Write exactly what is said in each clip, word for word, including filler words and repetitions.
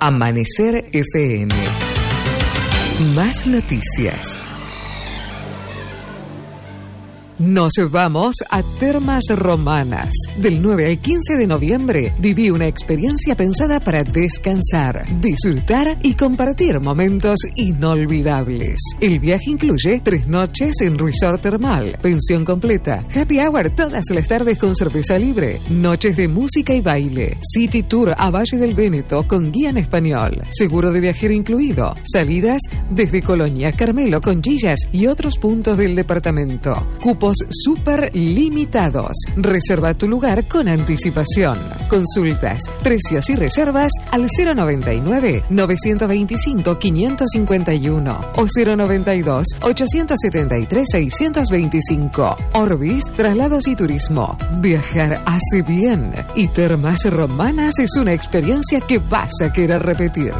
Amanecer F M. Más noticias. Nos vamos a Termas Romanas. Del nueve al quince de noviembre, viví una experiencia pensada para descansar, disfrutar y compartir momentos inolvidables. El viaje incluye tres noches en resort termal, pensión completa, happy hour todas las tardes con cerveza libre, noches de música y baile, city tour a Valle del Véneto con guía en español, seguro de viajero incluido, salidas desde Colonia, Carmelo, Conchillas y otros puntos del departamento. Cupos súper limitados. Reserva tu lugar con anticipación. Consultas, precios y reservas al cero noventa y nueve, novecientos veinticinco, quinientos cincuenta y uno o cero noventa y dos, ochocientos setenta y tres, seiscientos veinticinco. Orbis, traslados y turismo. Viajar hace bien y Termas Romanas es una experiencia que vas a querer repetir.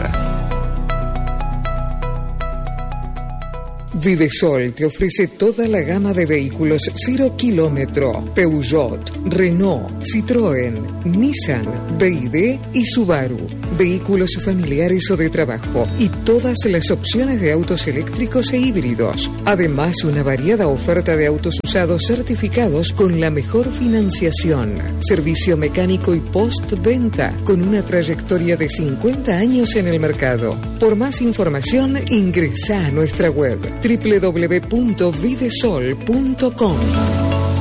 Videsol te ofrece toda la gama de vehículos cero kilómetro, Peugeot, Renault, Citroën, Nissan, B Y D y Subaru, vehículos familiares o de trabajo y todas las opciones de autos eléctricos e híbridos. Además, una variada oferta de autos usados certificados con la mejor financiación, servicio mecánico y postventa con una trayectoria de cincuenta años en el mercado. Por más información, ingresa a nuestra web doble u doble u doble u punto videsol punto com.